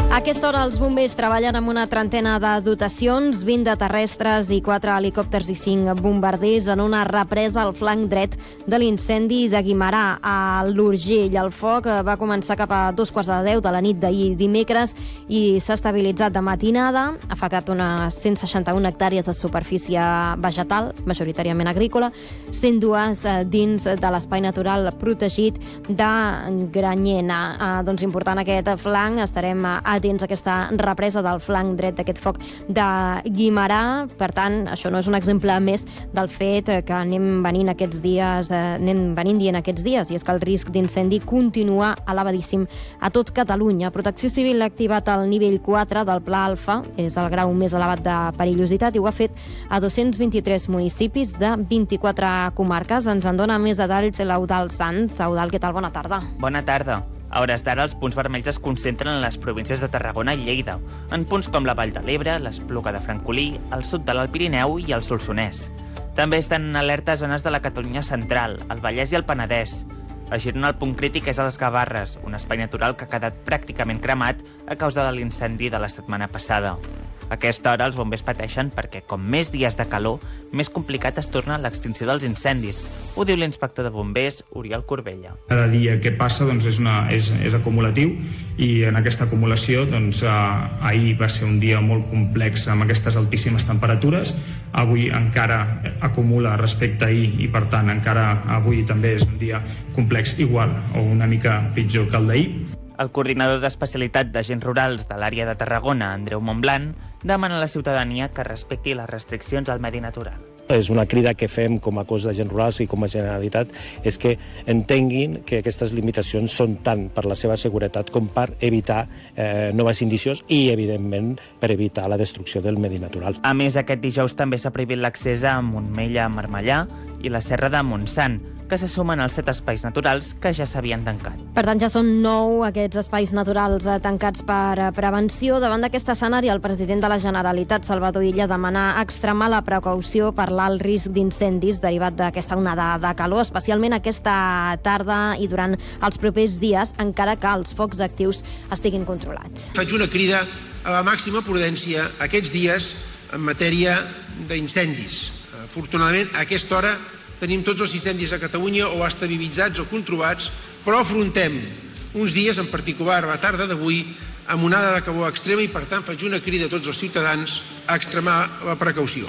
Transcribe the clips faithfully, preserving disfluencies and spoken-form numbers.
A aquesta hora els bombers treballen amb una trentena de dotacions, vint de terrestres i quatre helicòpters i cinc bombarders en una represa al flanc dret de l'incendi de Guimerà, a l'Urgell. El foc va començar cap a dos quarts de deu de la nit d'ahir dimecres i s'ha estabilitzat de matinada. Ha afectat unes cent seixanta-una hectàrees de superfície vegetal, majoritàriament agrícola, cent dos dins de l'espai natural protegit de Granyena. Eh, doncs important aquest flanc, estarem atents a aquesta represa del flanc dret d'aquest foc de Guimerà. Per tant, això no és un exemple més del fet que anem venint aquests dies, eh, anem venint dient aquests dies, i és que el risc d'incendi continua elevadíssim a tot Catalunya. Protecció Civil ha activat el nivell quatre del Pla Alfa, és el grau més elevat de perillositat, i ho ha fet a dos-cents vint-i-tres municipis de vint-i-quatre comarques. Ens en dona més detalls l'Eudald Sanz. Eudald, què tal? Bona tarda. Bona tarda. A hores d'ara, els punts vermells es concentren en les províncies de Tarragona i Lleida, en punts com la Vall de l'Ebre, l'Espluga de Francolí, el sud de l'Alt Pirineu i el Solsonès. També estan en alerta zones de la Catalunya central, el Vallès i el Penedès. A Girona el punt crític és a les Gavarres, un espai natural que ha quedat pràcticament cremat a causa de l'incendi de la setmana passada. A aquesta hora els bombers pateixen perquè, com més dies de calor, més complicat es torna l'extinció dels incendis. Ho diu l'inspector de bombers, Oriol Corbella. Cada dia que passa doncs, és, una, és, és acumulatiu, i en aquesta acumulació doncs, eh, ahir va ser un dia molt complex amb aquestes altíssimes temperatures. Avui encara acumula respecte a ahir i, per tant, encara avui també és un dia complex igual o una mica pitjor que el d'ahir. El coordinador d'especialitat d'agents rurals de l'àrea de Tarragona, Andreu Montblanc, demana a la ciutadania que respecti les restriccions al medi natural. És una crida que fem com a cos d'agents rurals i com a Generalitat, és que entenguin que aquestes limitacions són tant per la seva seguretat com per evitar eh, noves indicis i, evidentment, per evitar la destrucció del medi natural. A més, aquest dijous també s'ha prohibit l'accés a Montmella, Marmellà i la Serra de Montsant, que se sumen als set espais naturals que ja s'havien tancat. Per tant, ja són nou aquests espais naturals tancats per prevenció. Davant d'aquest escenari, el president de la Generalitat, Salvador Illa, demana extremar la precaució per l'alt risc d'incendis derivat d'aquesta onada de calor, especialment aquesta tarda i durant els propers dies, encara que els focs actius estiguin controlats. Faig una crida a la màxima prudència aquests dies en matèria d'incendis. Afortunadament, a aquesta hora tenim tots els incendis a Catalunya o estabilitzats o controlats, però afrontem uns dies, en particular a la tarda d'avui, amb onada de calor extrema, i per tant faig una crida a tots els ciutadans a extremar la precaució.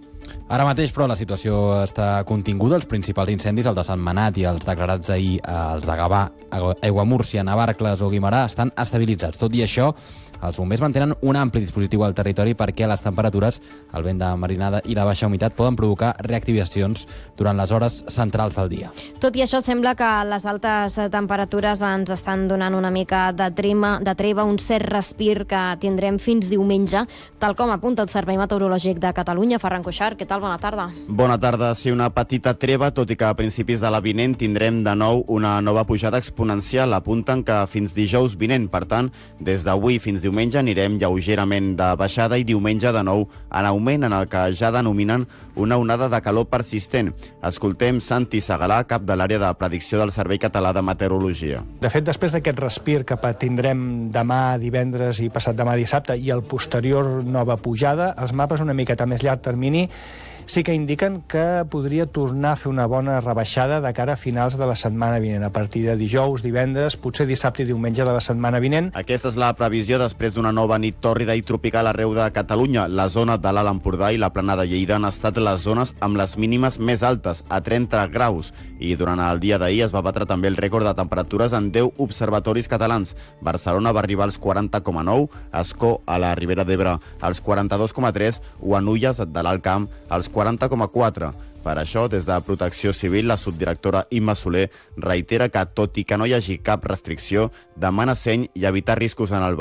Ara mateix, però, la situació està continguda. Els principals incendis, el de Sant Manat i els declarats ahir, els de Gavà, Aiguamúrcia, Navarcles o Guimerà, estan estabilitzats. Tot i això, els bombers mantenen un ampli dispositiu al territori perquè les temperatures, el vent de marinada i la baixa humitat poden provocar reactivacions durant les hores centrals del dia. Tot i això, sembla que les altes temperatures ens estan donant una mica de trema, de treva, un cert respir que tindrem fins diumenge, tal com apunta el Servei Meteorològic de Catalunya. Ferran Cuixart, què tal? Bona tarda. Bona tarda. Sí, una petita treva, tot i que a principis de la vinent tindrem de nou una nova pujada exponencial. Apunten que fins dijous vinent, per tant, des d'avui fins diumenge anirem lleugerament de baixada i diumenge de nou en augment, en el que ja denominen una onada de calor persistent. Escoltem Santi Segalà, cap de l'àrea de predicció del Servei Català de Meteorologia. De fet, després d'aquest respir que tindrem demà, divendres i passat demà dissabte i el posterior nova pujada, els mapes una miqueta més llarg termini sí que indiquen que podria tornar a fer una bona rebaixada de cara a finals de la setmana vinent, a partir de dijous, divendres, potser dissabte i diumenge de la setmana vinent. Aquesta és la previsió després d'una nova nit tòrrida i tropical arreu de Catalunya. La zona de l'Alt Empordà i la Plana de Lleida han estat les zones amb les mínimes més altes, a trenta graus, i durant el dia d'ahir es va batre també el rècord de temperatures en deu observatoris catalans. Barcelona va arribar als quaranta coma nou, Ascó, a la Ribera d'Ebre, als quaranta-dos coma tres, o a Nulles, de l'Alt Camp, als quaranta coma quatre. Per això, des de Protecció Civil, la subdirectora Imma Soler reitera que, tot i que no hi hagi cap restricció, demana seny i evitar riscos en el